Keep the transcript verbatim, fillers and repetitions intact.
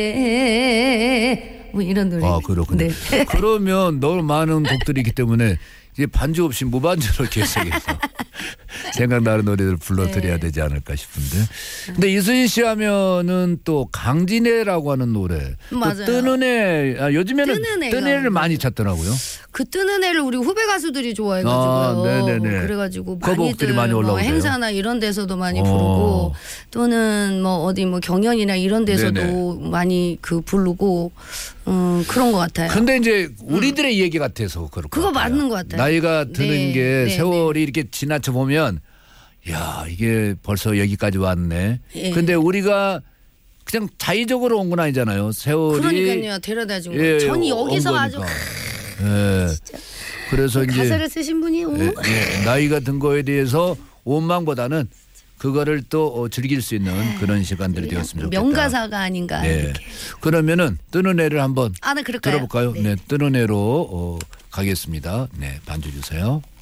뭐 이런 노래. 아, 그렇군요. 네. 그러면 너무 많은 곡들이 있기 때문에 이제 반주 없이 무반주로 계속해서 생각나는 노래를 불러드려야 네. 되지 않을까 싶은데. 근데 이수진 씨 하면은 또 강진애라고 하는 노래. 맞아요. 또 뜨는 애. 아, 요즘에는 뜨는 애가 뜨는 애를 많이 찾더라고요. 그 뜨는 애를 우리 후배 가수들이 좋아해가지고요. 아, 네네네. 그래가지고 커버곡들이 많이들 많이 뭐 올라오세요. 행사나 이런 데서도 많이 어. 부르고 또는 뭐 어디 뭐 경연이나 이런 데서도 네네. 많이 그 부르고 음, 그런 것 같아요. 근데 이제 우리들의 얘기 같아서 그럴 것 그거 같아요. 맞는 것 같아요. 나이가 드는 네, 게 네, 세월이 이렇게 지나쳐 보면 야 이게 벌써 여기까지 왔네. 예. 근데 우리가 그냥 자의적으로 온 건 아니잖아요. 세월이. 그러니까요. 데려다 준 거예요. 예, 전 온 여기서 아주 거니까. 예. 그래서 이제 가사를 쓰신 분이 오. 예, 예, 나이가 든 거에 대해서 원망보다는 그거를 또 즐길 수 있는 그런 시간들이 되었으면 좋겠다. 명가사가 아닌가. 네. 이렇게. 그러면은 뜨는 애를 한번 아, 네, 그럴까요? 들어볼까요? 네. 네, 뜨는 애로 어, 가겠습니다. 네, 반주 주세요.